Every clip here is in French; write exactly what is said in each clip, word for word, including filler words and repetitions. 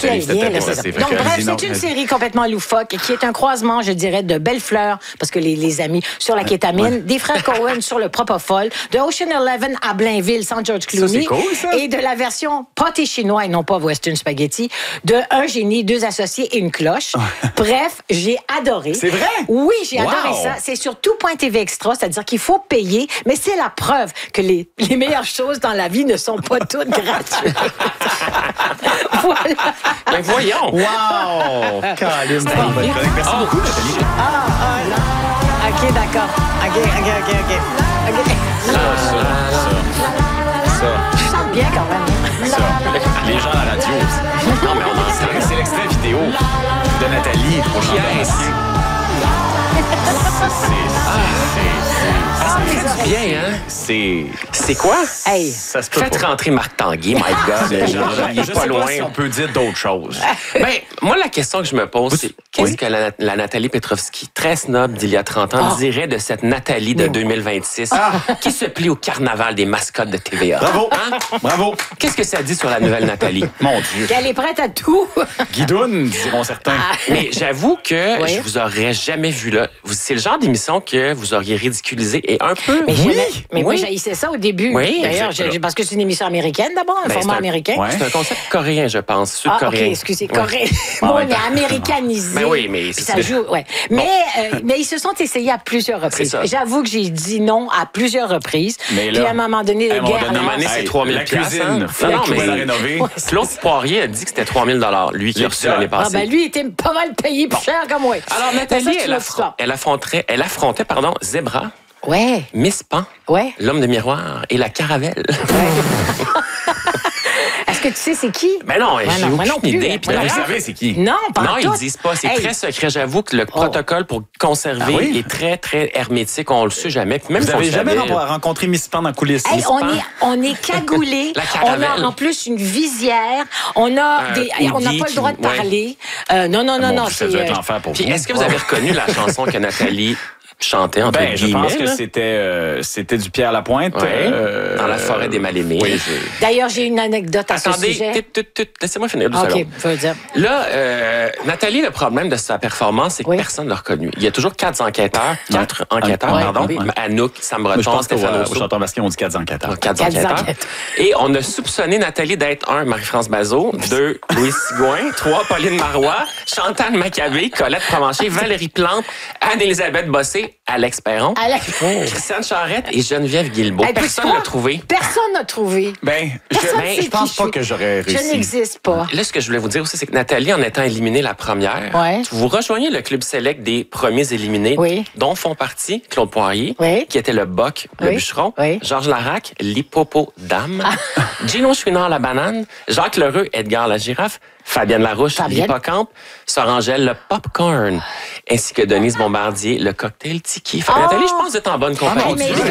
Nathalie, c'était bien, pas là, assez. Donc, bref, c'est une série complètement loufoque qui est un croisement, je dirais, de Belle Fleur, parce que les, les amis, sur la kétamine, ouais. des frères Coen sur le Propofol, de Ocean Eleven à Blainville sans George Clooney. Ça, c'est cool, ça. Et de la version pâté chinois et non pas Western Spaghetti, de Un génie, deux associés et une cloche. Bref, j'ai adoré. C'est vrai? Oui, j'ai wow. adoré ça. C'est sur tout point T V Extra, c'est-à-dire qu'il faut payer, mais c'est la preuve que les, les meilleures choses dans la vie ne sont pas toutes gratuites. Voilà. Ben voyons. Wow! Caroline, merci beaucoup, Nathalie. Ah, ah, là. OK, d'accord. OK, OK, OK, OK. OK. Ça, ça, ça, ça. Je chante bien quand même. Ça. Les gens à la radio aussi. Non, mais on en c'est l'extrait vidéo de Nathalie pour chanter. Ça me fait du bien, hein? C'est... C'est quoi? Hey. Ça se peut Faites pas. Rentrer Marc Tanguay, my God. Il est pas loin. Si on peut dire d'autres choses. Ben, moi, la question que je me pose, c'est qu'est-ce oui? que la, la Nathalie Petrovski, très snob d'il y a trente ans, oh. dirait de cette Nathalie de deux mille vingt-six ah. qui se plie au carnaval des mascottes de T V A? Bravo! Hein? Bravo! Qu'est-ce que ça dit sur la nouvelle Nathalie? Mon Dieu! Qu'elle est prête à tout! Guidoune, diront certains. Ah. Mais j'avoue que oui? je vous aurais jamais vu là. C'est le genre d'émission que vous auriez ridiculisé et un peu... Mais, oui? mais oui. moi, j'haïssais ça au début. Oui, d'ailleurs, parce que c'est une émission américaine d'abord, un ben, format un, américain. Ouais. C'est un concept coréen, je pense, sud-coréen. Ah, OK, excusez, coréen. Bon, mais américanisé. Ben oui, mais... Ça joue, ouais. Bon. Mais, euh, mais ils se sont essayés à plusieurs reprises. J'avoue que j'ai dit non à plusieurs reprises. Mais là, puis à un moment donné, le gars... À un moment donné, c'est trois mille dollars. La cuisine, faut non, mais la rénover. Claude Poirier a dit que c'était trois mille dollars, lui, qui a reçu l'année passée. Ah ben lui, il était pas mal payé plus cher que moi. Alors, Nathalie, elle, affron- elle affrontait, elle affrontait, pardon, Zebra. Ouais. Miss Pan. Ouais. L'homme de miroir et la caravelle. Ouais. Est-ce que tu sais c'est qui? Ben non, ben j'ai non, aucune non plus, idée. Puis vous savez c'est qui? Non, pas Non, tout. ils disent pas. C'est hey. très secret. J'avoue que le oh. protocole pour conserver ah oui? est très, très hermétique. On le sait jamais. Puis même vous n'avez jamais savait... rencontré Miss Pan dans la coulisse? Hey, on, est, on est cagoulés. On a en plus une visière. On a euh, des, on n'a pas le droit de parler. Ouais. Euh, non, non, non, bon, non. Ça doit être l'enfer pour Puis vous. est-ce que vous avez reconnu la chanson que Nathalie chantait entre ben, guillemets? Je pense que c'était, euh, c'était du Pierre Lapointe. Ouais, euh, dans la forêt des mal-aimés. Oui, D'ailleurs, j'ai une anecdote à Attendez, ce sujet. Tut, tut, tut, laissez-moi finir deux okay, secondes. je veux dire. Là, euh, Nathalie, le problème de sa performance, c'est que oui. personne ne l'a reconnu. Il y a toujours quatre enquêteurs, quatre ouais. enquêteurs, ouais, pardon. Oui. Anouk, Sam Breton, Stéphane Rousseau. Au chanteur masqué, on dit quatre enquêteurs. Quatre, quatre enquêteurs. enquêteurs. Et on a soupçonné Nathalie d'être un, Marie-France Bazot, deux, Louis Sigouin, trois, Pauline Marois, Chantal Maccabé, Colette Provencher, Valérie Plante, Anne-Élisabeth Bossé, Alex Perron, Alex... Oh. Christiane Charette et Geneviève Guilbeault. Hey, personne ne l'a trouvé. Personne n'a trouvé. Ben, je, ben, je pense pas que j'aurais réussi. Je n'existe pas. Là, ce que je voulais vous dire aussi, c'est que Nathalie, en étant éliminée la première, ouais. vous rejoignez le club select des premiers éliminés, oui. dont font partie Claude Poirier, oui. qui était le boc, le oui. bûcheron, oui. Georges Larac, l'hippopotame, ah. Gino Chouinard, la banane, Jacques Lheureux, Edgar la girafe, Fabienne Larouche, l'hippocampe, Sœur Angèle, le popcorn, ainsi que Denise Bombardier, le cocktail tiki. Oh! Nathalie, je pense que vous êtes en bonne compagnie. Oh, mais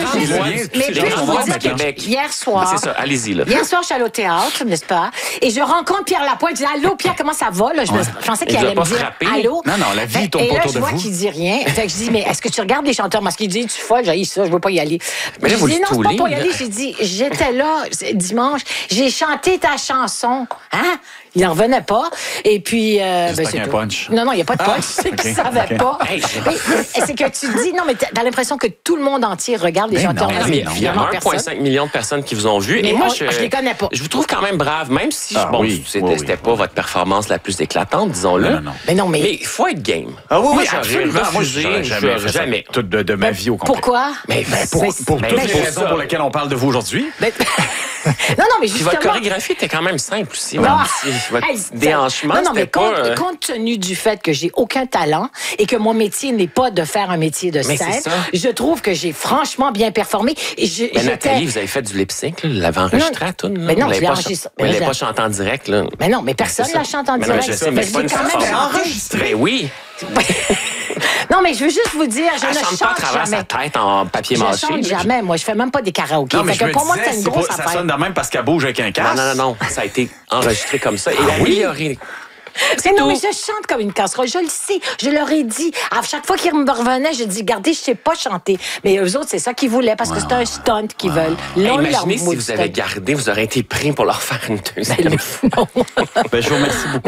hier soir, c'est ça, allez-y. Là. Hier soir, je suis allée au théâtre, n'est-ce pas? Et je rencontre Pierre Lapointe. Je dis, allô, Pierre, comment ça va? Là, je, me, je pensais qu'il allait me dire, frappé. Allô? Non, non, la vie tombe pas autour de vous. Et là, je vois qu'il dit rien. Fait que je dis, mais est-ce que tu regardes les chanteurs? Parce qu'il dit, tu folle, j'ai ça, je veux pas y aller. Mais là, je vous dis, le non, c'est pas pour y là. aller. J'ai dit, j'étais là dimanche, j'ai chanté ta chanson. Hein? Il n'en revenait pas. Et puis... Euh, ben, c'est un punch. Non, non, il n'y a pas de punch. Ah, c'est okay, qu'il ne savait okay. pas. Hey, mais, mais, c'est que tu te dis... Non, mais tu as l'impression que tout le monde entier regarde les ben chanteurs. Non, mais il y a un virgule cinq million de personnes qui vous ont vu. Mais et moi, on, je ne les connais pas. Je vous trouve quand même brave, même si ah, bon, oui, c'était, oui, c'était oui, pas oui. votre performance la plus éclatante, disons-le. Non, non, non. Mais non, mais... Mais il faut être game. Ah oui, moi, oui, absolument. Moi, je jamais, jamais, fait jamais. Toute de, de ma vie au complet. Pourquoi? Mais pour, pour, pour toutes les raisons pour lesquelles on parle de vous aujourd'hui. Non, non, mais justement... Votre chorégraphie était quand même simple aussi. Votre déhanchement, non, non, mais compte, pas, euh... compte tenu du fait que j'ai aucun talent et que mon métier n'est pas de faire un métier de mais scène, je trouve que j'ai franchement bien performé. Et je, mais Nathalie, vous avez fait du lip-sync, vous l'avez enregistré à tout. Mais non, vous l'avez pas, ch... ch... pas chanté en direct. Là. Mais non, mais personne ne la chante en mais direct. Non, je sais, mais c'est pas une chanson enregistrée. Mais oui. Non, mais je veux juste vous dire, je Elle ne chante chante pas à travers jamais. sa tête en papier je mâché. Je chante jamais. Moi, je fais même pas des karaokés. Non, mais fait que pour moi, c'est une grosse pas, affaire. Ça sonne de même parce qu'elle bouge avec un casque. Non, non, non, non. Ça a été enregistré comme ça et ah, amélioré. Mais non, mais je chante comme une casserole. Je le sais. Je leur ai dit. À chaque fois qu'ils me revenaient, je dis, regardez, je sais pas chanter. Mais eux autres, c'est ça qu'ils voulaient parce que ouais, c'est un stunt qu'ils ouais. veulent. Là, hey, imaginez si vous avez gardé, vous aurez été pris pour leur faire une deuxième fois. Ben, je vous remercie beaucoup.